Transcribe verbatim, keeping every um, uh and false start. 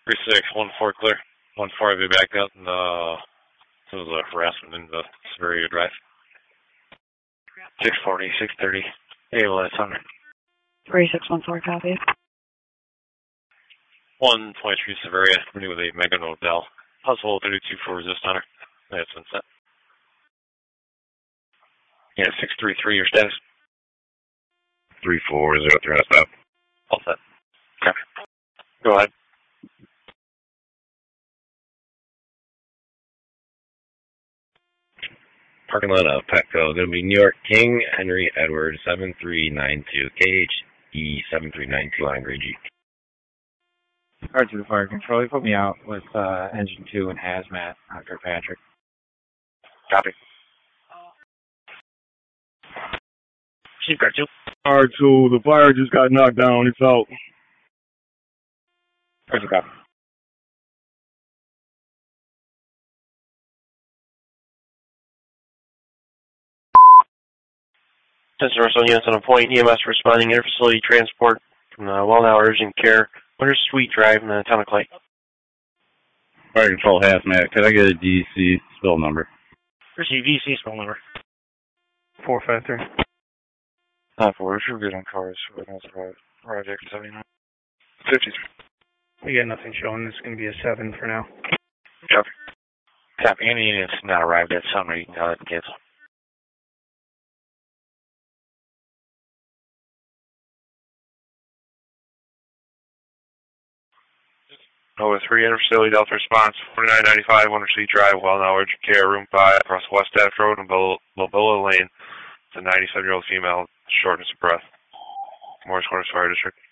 three six, one four clear. one four, I'll be back up, and uh, this is a harassment in the Severia Drive. six forty, six thirty. Hey, well, that's Hunter. three six one four, copy. one twenty-three Severia, coming with a Mega Hotel. Possible thirty-two for resist, Hunter. That's been set. Yeah, six three three, your status? three four zero three, stop. All set. Copy. Go ahead. Parking lot of Petco, going to be New York King, Henry Edward, seven three nine two, K H E seven three nine two on Grade G. Card to the fire control, you put me out with uh, engine two and hazmat, Doctor Patrick. Copy. Chief Guard two. Guard two, the fire just got knocked down, it's out. Card to copy. Test the rest on units on a point. E M S responding interfacility transport from the Wellnow Urgent Care, Winter Suite Drive in the town of Clay. Fire control hazmat, could I get a D C spill number? Receive D C spill number. four five three. nine four, should be good on cars. Project seventy-nine. fifty-three. We got nothing showing. This is going to be a seven for now. Copy. Copy. Any units not arrived at Summer, you can tell it and cancel. Nova three, interfacility Delta response, forty-nine ninety-five, Winter Suite Drive, Wellnow Urgent Care, Room five, across West Staff Road and Balboa Lane. It's a ninety-seven-year-old female, shortness of breath. Morris Corners Fire District.